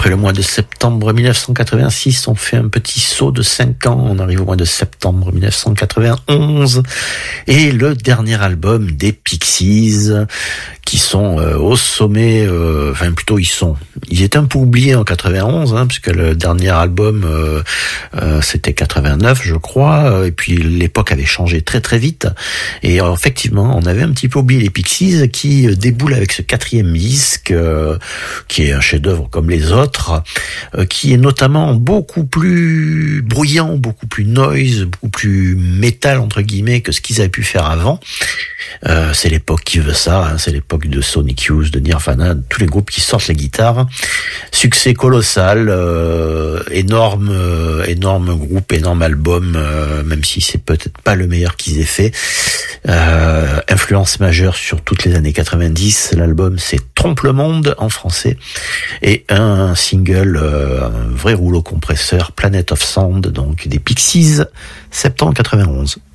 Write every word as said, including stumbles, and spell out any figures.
Après le mois de septembre mille neuf cent quatre-vingt-six, on fait un petit saut de cinq ans. On arrive au mois de septembre mille neuf cent quatre-vingt-onze. Et le dernier album des Pixies, qui sont euh, au sommet, euh, enfin plutôt ils sont, ils étaient un peu oubliés en quatre-vingt-onze, hein, puisque le dernier album euh, euh, c'était quatre-vingt-neuf je crois, et puis l'époque avait changé très très vite, et euh, effectivement on avait un petit peu oublié les Pixies qui euh, déboulent avec ce quatrième disque, euh, qui est un chef-d'œuvre comme les autres, euh, qui est notamment beaucoup plus bruyant, beaucoup plus noise, beaucoup plus métal entre guillemets que ce qu'ils avaient pu faire avant. Euh, c'est l'époque qui veut ça, hein, c'est l'époque de Sonic Youth, de Nirvana, tous les groupes qui sortent les guitares. Succès colossal, euh, énorme, euh, énorme groupe, énorme album, euh, même si c'est peut-être pas le meilleur qu'ils aient fait. Euh, influence majeure sur toutes les années quatre-vingt-dix. L'album c'est Trompe le monde en français, et un single, euh, un vrai rouleau compresseur, Planet of Sound, donc des Pixies, septembre quatre-vingt-onze.